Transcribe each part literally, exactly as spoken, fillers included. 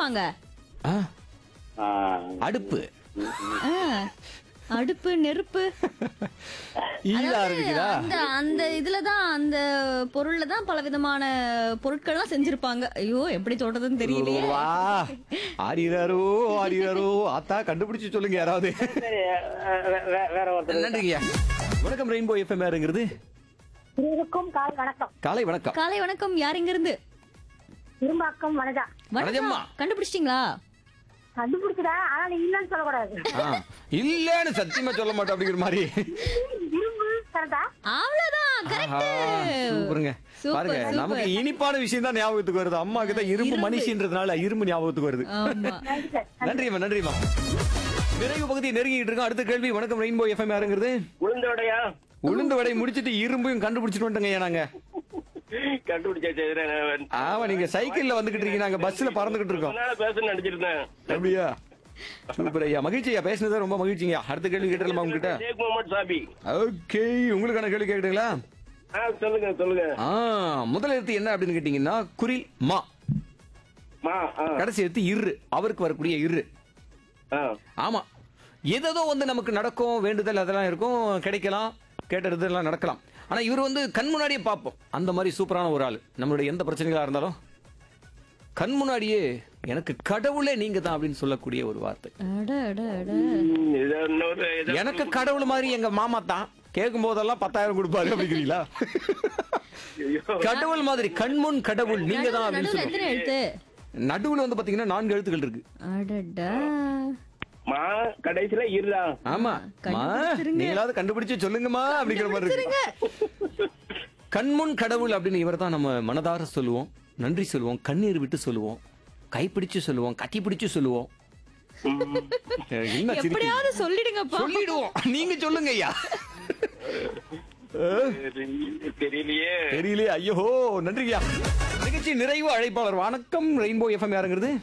செஞ்சிருப்பாங்க? ஆ, ஆ, அடுப்பு ஆ, அடுப்பு நெருப்பு ஈழா இருக்குதா? அந்த அந்த இதுலதான் அந்த பொருள்ல தான் பல விதமான பொருட்கள்லாம் செஞ்சிருப்பாங்க. ஐயோ எப்படி சொல்றதுன்னு தெரியலையே. வா ஆடிறாரோ ஆடிறாரோ ஆத்தா கண்டுபிடிச்சு சொல்லுங்க யாராவது. சரி, வே- வே- வேற ஒருத்தர் நன்றிங்க. வணக்கம் ரெயின்போ எஃப்எம் யாருங்கிறது? இருவருக்கும் கால் வணக்கம். காலை வணக்கம். காலை வணக்கம். யார் இங்க இருந்து? இரும்பாக்கம் வனஜா. வணக்கம்மா. கண்டுபிடிச்சிட்டீங்களா? கண்டுபிடிச்சதா, ஆனா நீ இல்லன்னு சொல்லக்கூடாது. ஆ, இல்லன்னு சத்தியமா சொல்ல மாட்டோம் அப்படிங்கிற மாதிரி. இரும்பு கரெக்டா? அவ்வளவுதான். ஆஹா, கரெக்ட். சூப்பருங்க. சூப்பர், பாருங்க சூப்பர். நமக்கு இனிப்பான விஷயம் தான் ஞாபகத்துக்கு வருது. அம்மாக்கு தான் இரும்பு இரும்பு. மனுஷன்றதுனால இரும்பு ஞாபகத்துக்கு வருது. ஆமா. நன்றி சார். நன்றிமா நன்றிமா. நிறைவு பகுதி நெருங்கிட்டு இருக்கோம். அடுத்த கேள்வி. வணக்கம் ரெயின்போ எஃப்எம் யாருங்கிறது? உளுந்தோடையா உளுந்து வடை முடிச்சிட்டு இரும்பையும் கண்டுபிடிச்சிட்டு வந்துட்டோங்க நாங்க. கண்டுபிடிச்சாச்சு. ஆமா, நீங்க சைக்கிள்ல வந்துகிட்டு இருக்கீங்க, நாங்க பஸ்ல பறந்துகிட்டு இருக்கோம். பேச நினைச்சிருந்தேன். அப்படியா? சூப்பர் ஐயா, மகிழ்ச்சி ஐயா, பேசுனது ரொம்ப மகிழ்ச்சிங்க. அடுத்த கேள்வி கேட்டலாமா உங்ககிட்ட? ஷேக் முகமது சாபி. ஓகே, உங்களுக்கான கேள்வி கேட்டுங்களா? ஆ, சொல்லுங்க சொல்லுங்க. ஆ, முதல் எழுத்து என்ன அப்படின்னு கேட்டீங்கன்னா குரில் மா. மா, ஆ, கடைசி எழுத்து இரு, அவருக்கு வரக்கூடிய இரு. ஆ. ஆமா, ஏதோ வந்து நமக்கு நடக்கும், வேண்டுதல் அதெல்லாம் இருக்கும், கிடைக்கலாம், கேட்டது எல்லாம் நடக்கலாம். ஆனா இவர் வந்து கண் முன்னாடியே பார்ப்போம். அந்த மாதிரி சூப்பரான ஒரு ஆள். நம்மளுடைய எந்த பிரச்சனைகளா இருந்தாலும் கண் முன்னாடியே எனக்கு கடவுளே நீங்க தான் அப்படின்னு சொல்லக்கூடிய ஒரு வார்த்தை. அட, அட, அட. ம், இது இன்னொரு இது- எனக்கு கடவுள் மாதிரி எங்க மாமா தான், கேட்கும் போதெல்லாம் பத்தாயிரம் கொடுப்பாரு அப்படிங்கிறீங்களா? ஐயோ. கடவுள் மாதிரி கண்முன் கடவுள் நீங்க தான் அப்படின்னு நடுவுல சொல்லுவோம். எத்தனை எழுத்து? நடுவுல வந்து பாத்தீங்கன்னா நான்கு எழுத்துக்கள் இருக்கு. அடடா. மா கடைசியில இருடா. ஆமா, மா, கண்டுபிடிச்சிருங்க. நீங்களாவது கண்டுபிடிச்சு சொல்லுங்கம்மா அப்படிங்கிற மாதிரி இருக்கு. கண்முன் கடவுள் அப்படின்னு இவர் தான் நம்ம மனதார சொல்லுவோம், நன்றி சொல்லுவோம், கண்ணீர் விட்டு சொல்லுவோம், கைப்பிடிச்சு சொல்லுவோம், கட்டி பிடிச்சு சொல்லுவோம். என்ன சிரிக்கிறீங்க? எப்படியாவது சொல்லிடுங்கப்பா. சொல்லிடுவோம், நீங்க சொல்லுங்க ஐயா. தெரி- தெரியலையே. தெரியலையே. ஐயோ, நன்றியா. நிகழ்ச்சி நிறைவு அழைப்பாளர். வணக்கம் ரெயின்போ எஃப்எம் யாருங்கிறது?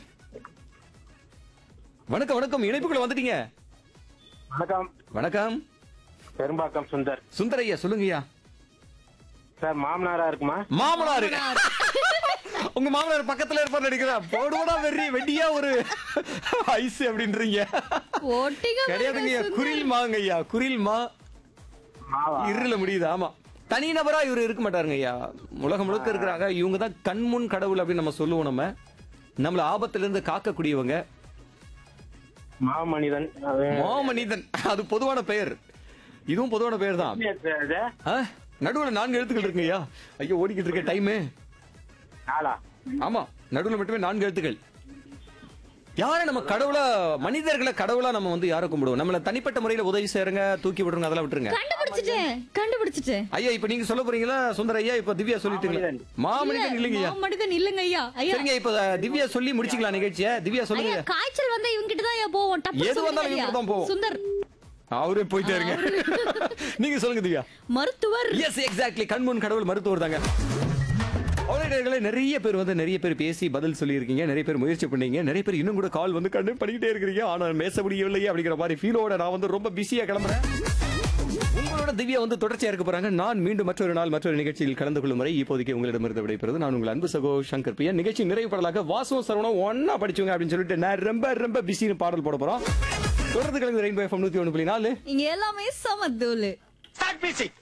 வணக்கம் வணக்கம், இணைப்புக்குள்ள வந்துட்டீங்க. வணக்கம். வணக்கம் பெரும்பாக்கம் சுந்தர். சுந்தர் ஐயா, சொல்லுங்கய்யா. சார் மாமனாரா இருக்குமா? மாமனாரு. உங்க மாமனார் பக்கத்துல இருப்பார் நினைக்கிறேன். போடுவடா வெறி வெட்டியா ஒரு ஐஸ் அப்படின்றீங்க. ஓட்டிங்க கிடையாதுங்கய்யா, குரில் மாங்க ஐயா, குரில் மா மாவா? இருல முடியுது. ஆமா, தனிநபரா இவரு இருக்க மாட்டாருங்க ஐயா. உலகம் முழுக்க இருக்கிறாங்க. இவங்க தான் கண்முன் கடவுள் அப்படின்னு நம்ம சொல்லுவோம். நம்ம நம்மள ஆபத்துல இருந்து காக்கக்கூடியவங்க. மாமனிதன். அது மாமனிதன், அது பொதுவான பெயர். இதுவும் பொதுவான பெயர் தான். அது ஆ, நடுவுல நான்கு எழுத்துக்கள் இருக்குங்க ஐயா. ஐயோ, ஓடிக்கிட்டு இருக்க டைமு. நாளா? ஆமா, நடுவுல மட்டுமே நான்கு எழுத்துக்கள். யாரை நம்ம கடவுளா, மனிதர்களை கடவுளா நம்ம வந்து யாரை கும்பிடுவோம்? நம்மள தனிப்பட்ட முறையில உதவி செய்யறங்க, தூக்கி விடுறங்க, அதெல்லாம் விட்டுருங்க. கண்டுபிடிச்சிட்டேன் கண்டுபிடிச்சிட்டேன். ஐயா, இப்ப நீங்க சொல்ல போறீங்களா சுந்தர் ஐயா? இப்ப திவ்யா சொல்லிட்டீங்களா? மாமனிதன் இல்லைங்க ஐயா. மனிதன் இல்லங்க ஐயா. ஐயா, சரிங்க, இப்ப திவ்யா சொல்லி முடிச்சுக்கலாம் நிகழ்ச்சியை. திவ்யா ஐயா, சொல்லுங்க. காய்ச்சல் வந்தா இவங்க கிட்ட தான் போவோம். டப்பு எது வந்தாலும் சொல்லுங்க இவங்க தான் போவோம். ஐயா. சுந்தர் அவரே போயிட்டே இருங்க. நீங்க சொல்லுங்க திவ்யா. மருத்துவர். எஸ், எக்ஸாக்ட்லி, கண்முன் கடவுள் மருத்துவர் தாங்க. அவர்களே நிறைய பேர் வந்து நிறைய பேர் பேசி பதில் சொல்லியிருக்கீங்க, நிறைய பேர் முயற்சி பண்ணீங்க, நிறைய பேர் இன்னும் கூட கால் வந்து கண்டு பண்ணிக்கிட்டே இருக்கிறீங்க. ஆனால் பேச முடியவில்லையே அப்படிங்கிற மாதிரி ஃபீலோட நான் வந்து ரொம்ப பிஸியா கிளம்புறேன். உங்களோட திவ்யா வந்து தொடர்ச்சியா இருக்க போறாங்க. நான் மீண்டும் மற்றொரு நாள் மற்றொரு நிகழ்ச்சியில் கலந்து கொள்ளும் வரை இப்போதைக்கு உங்களிடமிருந்து விடைபெறுவது நான் உங்கள் அன்பு சகோ சங்கர் பிரியா. நிகழ்ச்சி நிறைவு பாடலாக வாசுவம் சரவணம் ஒன்னா படிச்சுங்க அப்படின்னு சொல்லிட்டு நான் ரொம்ப ரொம்ப பிஸின்னு பாடல் போட போறோம். தொடர்ந்து கலந்து ரெயின்போ எஃப்எம் நூத்தி ஒன்று புள்ளி நாலு. இங்க எல்லாமே சமத்தூளு.